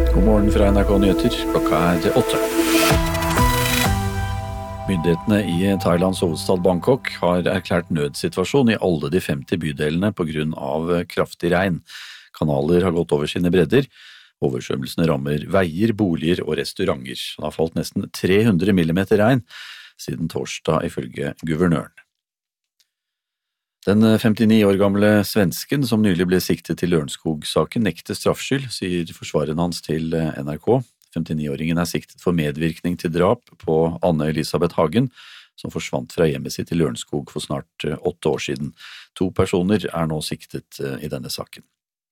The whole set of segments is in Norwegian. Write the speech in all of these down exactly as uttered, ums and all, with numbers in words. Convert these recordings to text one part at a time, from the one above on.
God morgen fra N R K Nyheter, klokka er åtte. Myndighetene i Thailands hovedstad Bangkok har erklært nødsituasjon i alle de femti bydelene på grunn av kraftig regn. Kanaler har gått over sine bredder. Oversvømmelsene rammer veier, boliger og restauranter. Det har falt nesten tre hundre millimeter regn siden torsdag ifølge guvernøren. Den femtini år gamle svensken som nylig ble siktet til Lørenskog-saken nekter straffskyld, sier forsvareren hans til N R K. femtini-åringen er siktet for medvirkning til drap på Anne Elisabeth Hagen, som forsvant fra hjemmet sitt i Lørenskog for snart åtte år siden. To personer er nå siktet i denne saken.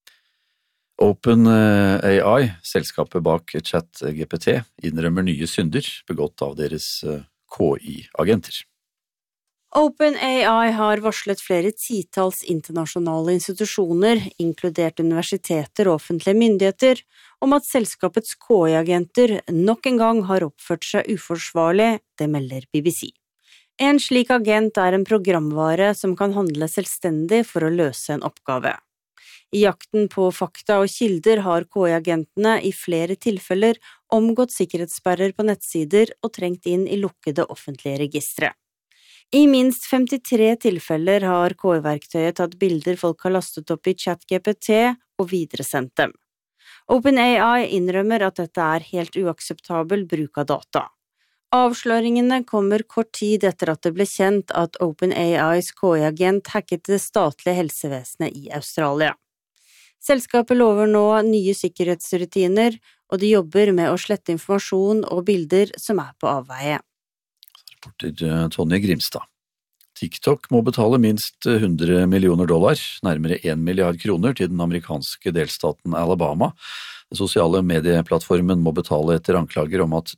OpenAI, selskapet bak ChatGPT, innrømmer nye synder begått av deres K I-agenter. OpenAI har varslet flere titalls internasjonale institusjoner, inkludert universiteter og offentlige myndigheter, om at selskapets K I-agenter nok en gang har oppført seg uforsvarlig, det melder B B C. En slik agent er en programvare som kan handle selvstendig for å løse en oppgave. I jakten på fakta og kilder har K I-agentene i flere tilfeller omgått sikkerhetssperrer på nettsider og trengt inn i lukkede offentlige registre. I minst femtitre tilfeller har K I-verktøyet tatt bilder folk har lastet opp i ChatGPT og videresendt dem. OpenAI innrømmer at dette er helt uakseptabel bruk av data. Avsløringene kommer kort tid etter at det ble kjent at OpenAIs K I-agent hacket det statlige helsevesenet i Australia. Selskapet lover nå nye sikkerhetsrutiner, og de jobber med å slette informasjon og bilder som er på avveie. Reporter Tonje Grimstad. TikTok må betale minst hundre millioner dollar, nærmere en milliard kroner til den amerikanske delstaten Alabama. Den sosiale medieplattformen må betale etter anklager om at